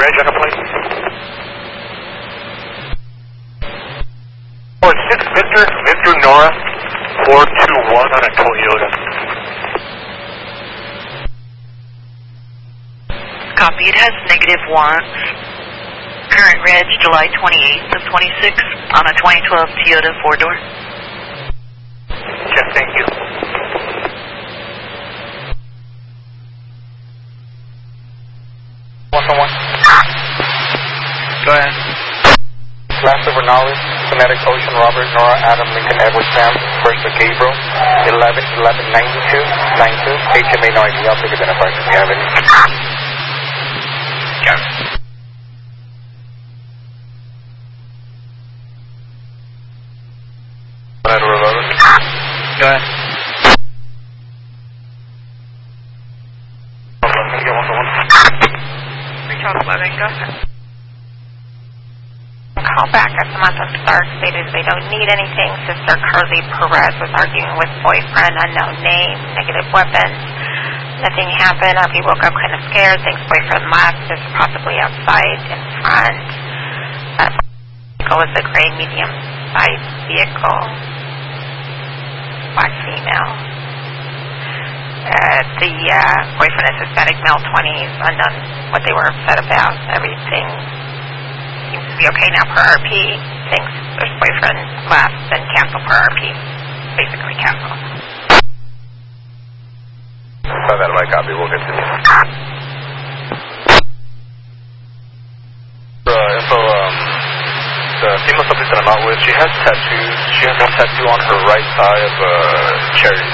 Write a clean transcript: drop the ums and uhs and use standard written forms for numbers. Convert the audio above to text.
Reg on the plate. 46 Victor Nora, 421 on a Toyota. Copy, it has -1. Current reg July 28th of 26 on a 2012 Toyota 4-door. Check, thank you. Someone. Go ahead. Last over knowledge, Kinetic Ocean, Robert, Nora, Adam, Lincoln, Edward, Sam, first of Gabriel, 11-11-92-92, HMA, no ID, I'll take identifiers if you have any. Got it. Go ahead. Reach out 11, go ahead. Call back at the month of start stated they don't need anything. Sister Carly Perez was arguing with boyfriend, unknown name, negative weapons. Nothing happened. RP woke up kind of scared. Thinks boyfriend left, is possibly outside in front. Vehicle was a gray medium-sized vehicle. Black female. The boyfriend is Hispanic, male 20s, unknown what they were upset about. Everything seems to be okay now per RP. Thinks their boyfriend left, then cancel per RP. Basically cancel. So that my copy, we'll continue. Info, the female subject that I'm out with, she has tattoos. She has one tattoo on her right thigh of cherry.